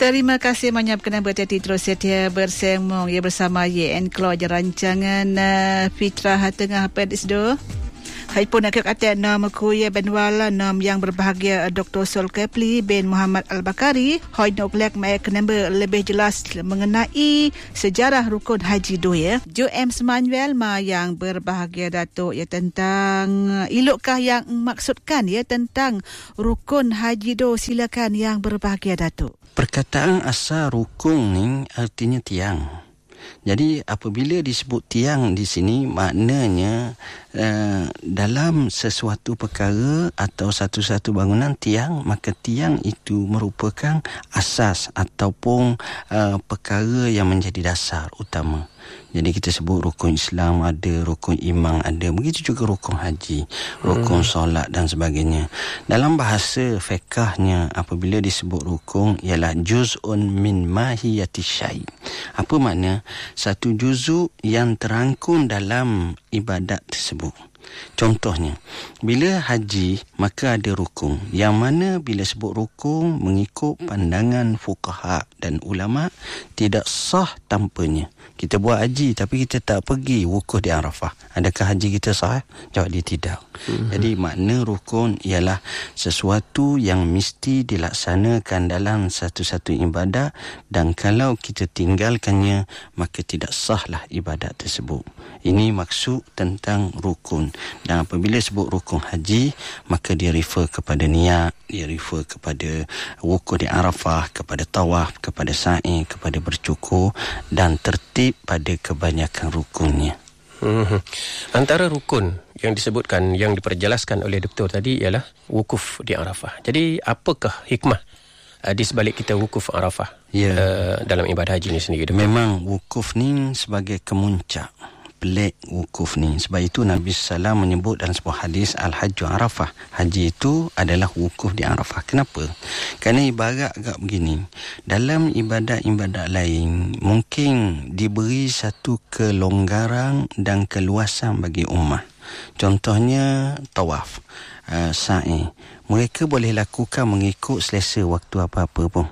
Terima kasih banyak kerana berhati terus setia bersama bersama YN Keluarga Rancangan Fitrah Tengah Pedisdo. Hai pun nak kata nama ku ya benwala nam yang berbahagia Dr. Zulkifli bin Muhammad Al-Bakari. Hai nak kelak mai kena lebih jelas mengenai sejarah rukun haji do ya. Jo M Semanuel ma yang berbahagia Datuk ya tentang ilukkah yang maksudkan ya tentang rukun haji do, silakan yang berbahagia Datuk. Perkataan asal rukun ni artinya tiang. Jadi apabila disebut tiang di sini maknanya dalam sesuatu perkara atau satu-satu bangunan tiang, maka tiang itu merupakan asas ataupun perkara yang menjadi dasar utama. Jadi kita sebut rukun Islam ada, rukun iman ada, begitu juga rukun haji, rukun solat dan sebagainya. Dalam bahasa fiqhnya apabila disebut rukun ialah juz'un min mahiyati syai'. Apa makna? Satu juzuk yang terangkum dalam ibadat tersebut. Contohnya, bila haji maka ada rukun, yang mana bila sebut rukun mengikut pandangan fuqaha dan ulama tidak sah tanpanya. Kita buat haji tapi kita tak pergi wukuf di Arafah, adakah haji kita sah? Jawab dia tidak. Jadi makna rukun ialah sesuatu yang mesti dilaksanakan dalam satu-satu ibadat, dan kalau kita tinggalkannya maka tidak sahlah ibadat tersebut. Ini maksud tentang rukun. Dan apabila sebut rukun haji, maka dia refer kepada niat, dia refer kepada wukuf di Arafah, kepada tawaf, kepada sa'i, kepada bercukur dan tertib pada kebanyakan rukunnya. Antara rukun yang disebutkan, yang diperjelaskan oleh doktor tadi ialah wukuf di Arafah. Jadi apakah hikmah di sebalik kita wukuf Arafah dalam ibadah haji ini sendiri? Memang wukuf ni sebagai kemuncak, pelik wukuf ni. Sebab itu Nabi SAW menyebut dalam sebuah hadis, Al-Hajju Arafah. Haji itu adalah wukuf di Arafah. Kenapa? Kerana ibarat agak begini. Dalam ibadat-ibadat lain, mungkin diberi satu kelonggaran dan keluasan bagi ummah. Contohnya tawaf, sa'i. Mereka boleh lakukan mengikut selesa waktu apa-apa pun.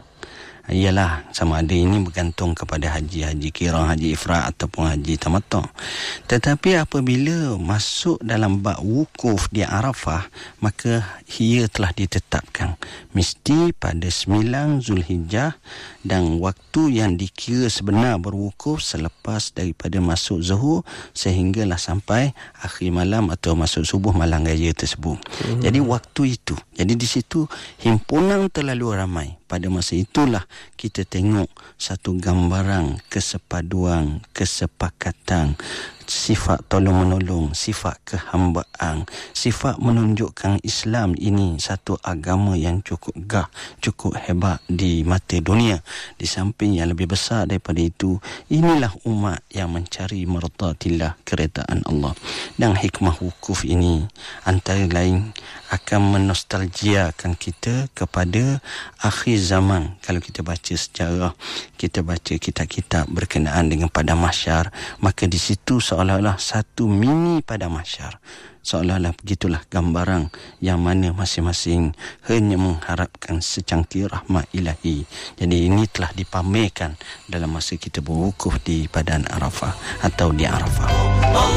Ialah sama ada ini bergantung kepada haji qirah, haji ifrad ataupun haji tamattu'. Tetapi apabila masuk dalam bab wukuf di Arafah, maka ia telah ditetapkan mesti pada 9 Zulhijjah, dan waktu yang dikira sebenar berwukuf selepas daripada masuk zuhur sehinggalah sampai akhir malam atau masuk subuh malam raya tersebut. Jadi waktu itu, jadi di situ himpunan terlalu ramai. Pada masa itulah kita tengok satu gambaran kesepaduan, kesepakatan, sifat tolong-menolong, sifat kehambaan, sifat menunjukkan Islam ini satu agama yang cukup gah, cukup hebat di mata dunia. Di samping yang lebih besar daripada itu, inilah umat yang mencari mardatillah, keredaan Allah. Dan hikmah wukuf ini antara lain akan menostalgiakan kita kepada akhir zaman. Kalau kita baca sejarah, kita baca kitab-kitab berkenaan dengan padang mahsyar, maka di situ seolah-olah satu mini padang mahsyar. Seolah-olah begitulah gambaran yang mana masing-masing hanya mengharapkan secangkir rahmat ilahi. Jadi ini telah dipamerkan dalam masa kita berwukuf di padang Arafah atau di Arafah.